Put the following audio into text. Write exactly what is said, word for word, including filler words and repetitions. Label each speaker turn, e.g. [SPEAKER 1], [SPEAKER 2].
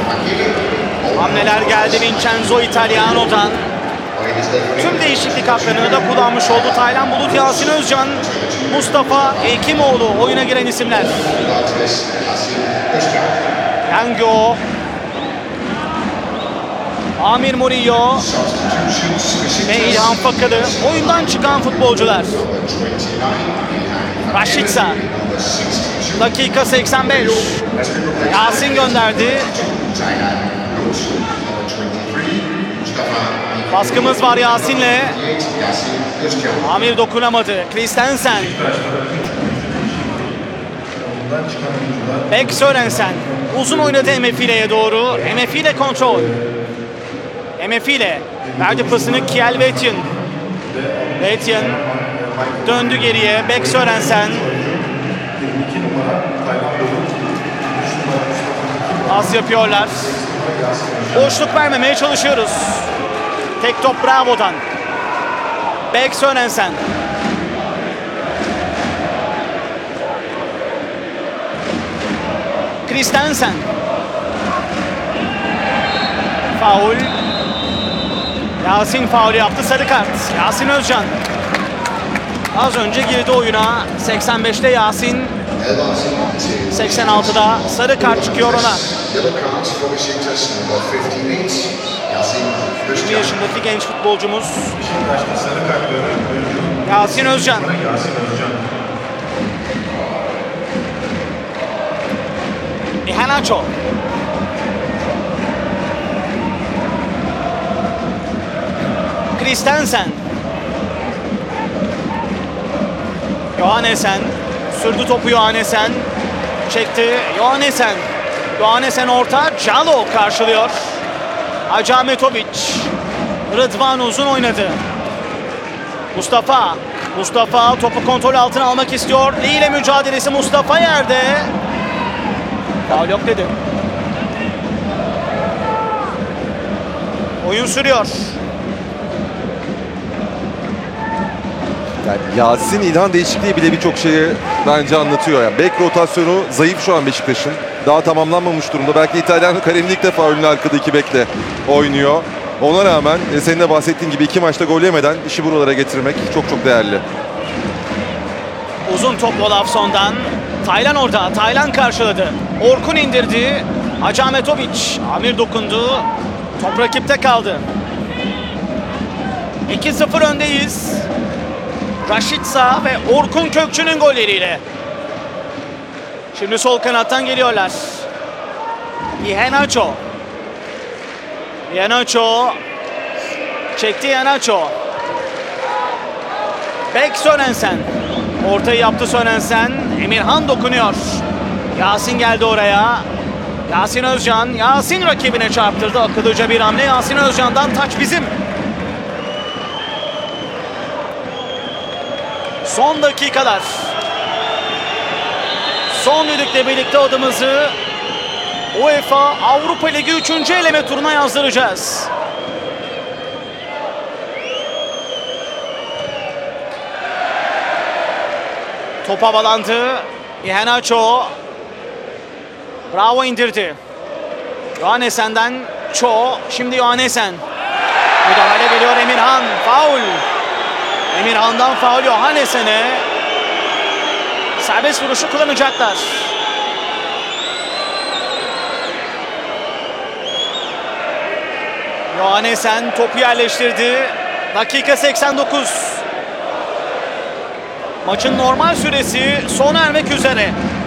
[SPEAKER 1] Hamleler geldi Vincenzo Italiano'dan. Tüm değişiklik haklarını da kullanmış oldu Taylan Bulut, Yasin Özcan, Mustafa Ekimoğlu oyuna giren isimler. Yango, Amir Murillo ve İlhan Fakalı oyundan çıkan futbolcular. Rashica, dakika seksen beş. Yasin gönderdi. Baskımız var Yasin'le. Amir dokunamadı. Christensen. Bek Sörensen. Uzun oynadı M F İ'ye doğru. M F İ kontrol. M F İ verdi pasını Kiel Vetjen. Vetjen döndü geriye. Bek Sörensen. Pas yapıyorlar. Boşluk vermemeye çalışıyoruz. Tek top Bravo'dan. Bek Sörensen. Christensen. Faul. Yasin faul yaptı, sarı kart. Yasin Özcan. Az önce girdi oyuna. seksen beşte Yasin. seksen altıda sarı kart çıkıyor ona. yirmi yaşındaki genç futbolcumuz Yasin Özcan. Iheanacho. Christensen. Johannesen. Sürdü topu Johannesen. Çekti Johannesen. Johannesen orta. Calo karşılıyor. Acametovic. Rıdvan uzun oynadı. Mustafa. Mustafa topu kontrol altına almak istiyor. Lee ile mücadelesi, Mustafa yerde. Faul yok dedi. Oyun sürüyor.
[SPEAKER 2] Yani Yasin İlhan değişikliği bile birçok şeyi bence anlatıyor. Yani bek rotasyonu zayıf şu an Beşiktaş'ın. Daha tamamlanmamış durumda. Belki İtalyan Karemin ilk defa önüne arkada iki bekle oynuyor. Ona rağmen e, senin de bahsettiğin gibi iki maçta gol yemeden işi buralara getirmek çok çok değerli.
[SPEAKER 1] Uzun top Olafson'dan. Taylan orada. Taylan karşıladı. Orkun indirdi. Acametovic. Amir dokundu. Top rakipte kaldı. iki sıfır öndeyiz. Rashica ve Orkun Kökçü'nün golleriyle. Şimdi sol kanattan geliyorlar. Iheanacho. Iheanacho. Çekti Iheanacho. Bek Sörensen. Ortayı yaptı Sörensen. Emirhan dokunuyor. Yasin geldi oraya. Yasin Özcan. Yasin rakibine çarptırdı. Akıllıca bir hamle. Yasin Özcan'dan taç bizim. Son dakikalar. Son düdükle birlikte adımızı UEFA Avrupa Ligi üçüncü eleme turuna yazdıracağız. Top havalandı. Iheanacho. Bravo indirdi. Johannesen'den Cho. Şimdi Johannesen. Müdahale geliyor Emirhan. Faul. Emirhan'dan faul Johannesen'e. Serbest vuruşu kullanacaklar. Johannesen topu yerleştirdi. Dakika seksen dokuz. Maçın normal süresi sona ermek üzere.